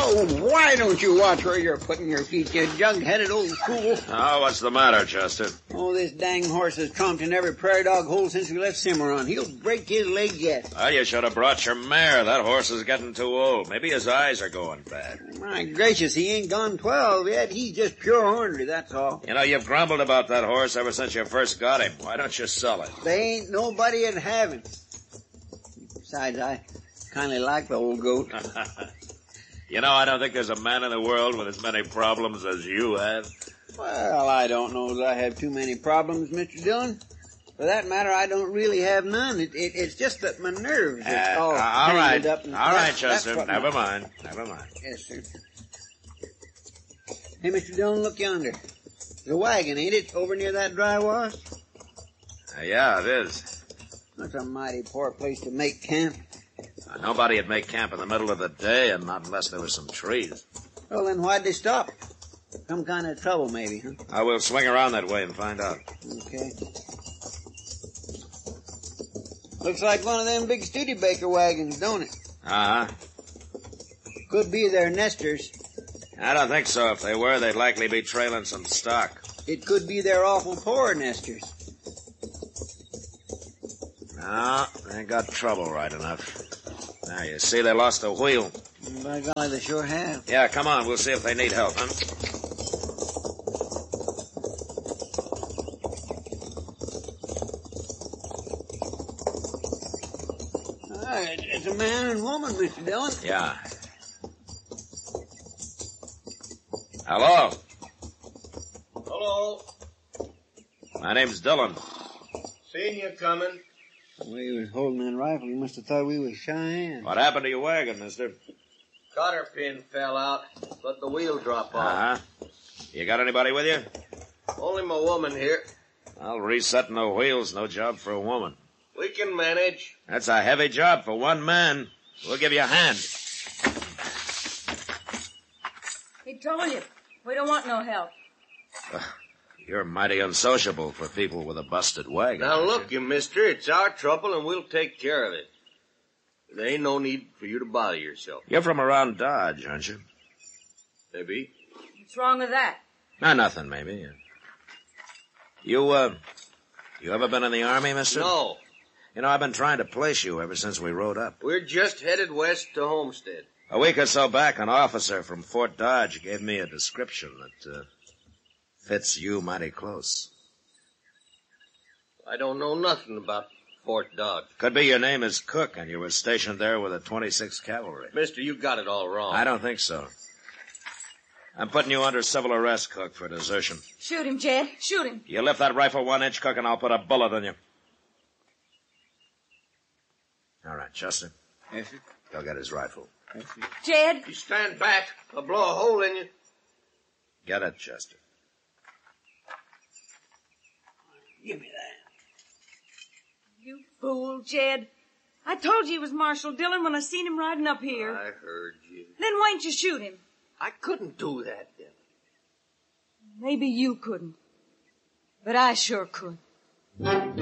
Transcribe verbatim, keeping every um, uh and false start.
Oh, why don't you watch where you're putting your feet, you jug-headed old fool? Oh, what's the matter, Chester? Oh, this dang horse has tromped in every prairie dog hole since we left Cimarron. He'll break his leg yet. Well, you should have brought your mare. That horse is getting too old. Maybe his eyes are going bad. My gracious, he ain't gone twelve yet. He's just pure ornery, that's all. You know, you've grumbled about that horse ever since you first got him. Why don't you sell it? They ain't nobody at have him. Besides, I kind of like the old goat. You know, I don't think there's a man in the world with as many problems as you have. Well, I don't know as I have too many problems, Mister Dillon. For that matter, I don't really have none. It, it, it's just that my nerves are Uh, all all right, tangled up. And all that- right, Chester. that's what Never my- mind. Never mind. Yes, sir. Hey, Mister Dillon, look yonder. There's a wagon, ain't it, over near that dry wash? Uh, yeah, it is. That's a mighty poor place to make camp. Uh, nobody would make camp in the middle of the day, and not unless there were some trees. Well, then why'd they stop? Some kind of trouble, maybe, huh? I will swing around that way and find out. Okay. Looks like one of them big Studebaker wagons, don't it? Uh-huh. Could be their nesters. I don't think so. If they were, they'd likely be trailing some stock. It could be their awful poor nesters. No, they got trouble right enough. Now, you see, they lost a wheel. By golly, they sure have. Yeah, come on. We'll see if they need help, huh? Ah, it- it's a man and woman, Mister Dillon. Yeah. Hello. Hello. My name's Dillon. Seen you coming. The way he was holding that rifle, he must have thought we was Cheyenne. What happened to your wagon, mister? Cotter pin fell out. Let the wheel drop off. Uh-huh. You got anybody with you? Only my woman here. Well, resetting the wheel's no job for a woman. We can manage. That's a heavy job for one man. We'll give you a hand. He told you. We don't want no help. Uh, you're mighty unsociable for people with a busted wagon. Now aren't look, you mister, it's our trouble and we'll take care of it. There ain't no need for you to bother yourself. You're from around Dodge, aren't you? Maybe. What's wrong with that? No, nothing, maybe. You, uh, you ever been in the Army, mister? No. You know, I've been trying to place you ever since we rode up. We're just headed west to Homestead. A week or so back, an officer from Fort Dodge gave me a description that, uh, fits you mighty close. I don't know nothing about Fort Dodge. Could be your name is Cook and you were stationed there with the twenty-sixth Cavalry. Mister, you got it all wrong. I don't think so. I'm putting you under civil arrest, Cook, for desertion. Shoot him, Jed. Shoot him. You lift that rifle one inch, Cook, and I'll put a bullet in you. All right, Chester. Yes, sir. Go get his rifle. Yes, sir. Jed. You stand back. I'll blow a hole in you. Get it, Chester. Give me that. You fool, Jed. I told you he was Marshal Dillon when I seen him riding up here. I heard you. Then why'n't you shoot him? I couldn't do that then. Maybe you couldn't. But I sure could.